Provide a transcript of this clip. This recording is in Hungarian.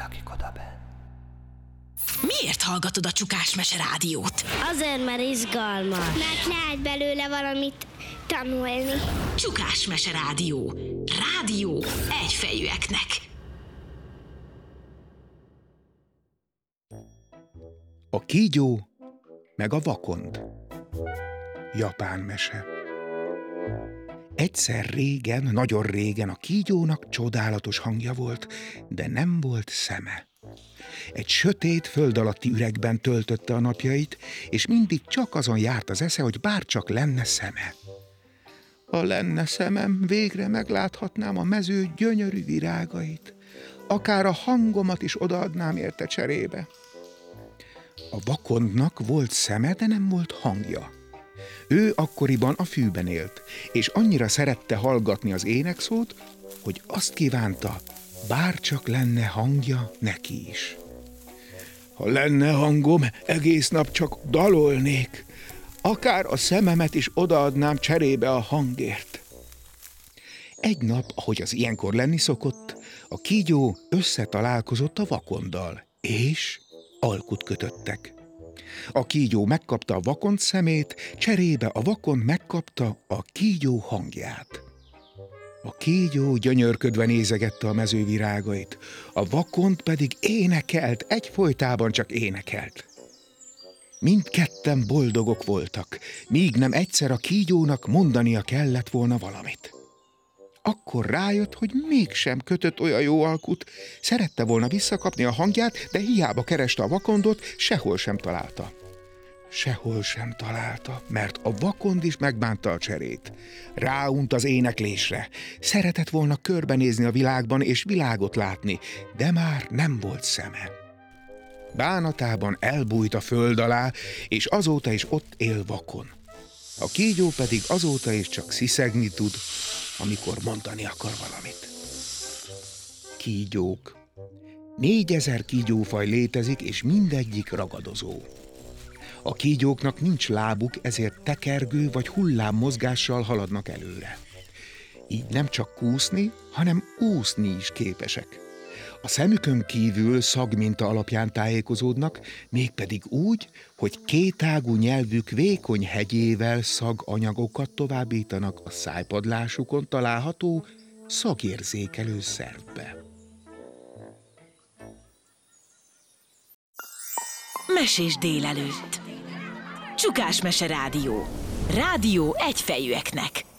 lakik odabenn. Miért hallgatod a Csukás Mese rádiót? Azért, mert izgalmas. Mert lehet belőle valamit tanulni. Csukás Mese rádió. Rádió egyfejűeknek. A kígyó meg a vakond. Japán mese. Egyszer régen, nagyon régen a kígyónak csodálatos hangja volt, de nem volt szeme. Egy sötét, föld alatti üregben töltötte a napjait, és mindig csak azon járt az esze, hogy bárcsak lenne szeme. Ha lenne szemem, végre megláthatnám a mező gyönyörű virágait. Akár a hangomat is odaadnám érte cserébe. A vakondnak volt szeme, de nem volt hangja. Ő akkoriban a fűben élt, és annyira szerette hallgatni az énekszót, hogy azt kívánta, bárcsak lenne hangja neki is. Ha lenne hangom, egész nap csak dalolnék, akár a szememet is odaadnám cserébe a hangért. Egy nap, ahogy az ilyenkor lenni szokott, a kígyó összetalálkozott a vakonddal, és alkut kötöttek. A kígyó megkapta a vakond szemét, cserébe a vakond megkapta a kígyó hangját. A kígyó gyönyörködve nézegette a mező virágait, a vakond pedig énekelt, egyfolytában csak énekelt. Mindketten boldogok voltak, míg nem egyszer a kígyónak mondania kellett volna valamit. Akkor rájött, hogy mégsem kötött olyan jó alkut, szerette volna visszakapni a hangját, de hiába kereste a vakondot, sehol sem találta. Sehol sem találta, mert a vakond is megbánta a cserét. Ráunt az éneklésre. Szeretett volna körbenézni a világban és világot látni, de már nem volt szeme. Bánatában elbújt a föld alá, és azóta is ott él vakon. A kígyó pedig azóta is csak sziszegni tud, amikor mondani akar valamit. Kígyók. 4000 kígyófaj létezik, és mindegyik ragadozó. A kígyóknak nincs lábuk, ezért tekergő vagy hullámmozgással haladnak előre. Így nem csak kúszni, hanem úszni is képesek. A szemükön kívül szagminta alapján tájékozódnak, mégpedig úgy, hogy kétágú nyelvük vékony hegyével szaganyagokat továbbítanak a szájpadlásukon található szagérzékelő szervbe. Mesés délelőtt. Csukás Mese rádió. Rádió egyfejűeknek.